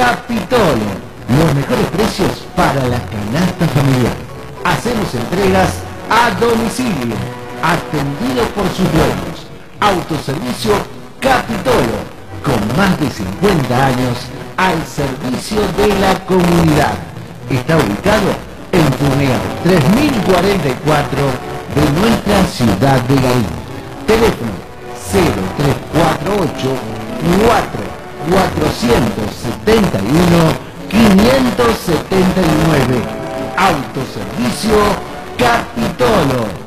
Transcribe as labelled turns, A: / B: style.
A: Capitolo, los mejores precios para la canasta familiar. Hacemos entregas a domicilio, atendido por sus dueños. Autoservicio Capitolo, con más de 50 años al servicio de la comunidad. Está ubicado en Punear 3044 de nuestra ciudad de Garín. Teléfono 0348 471 579. Autoservicio Capitolo.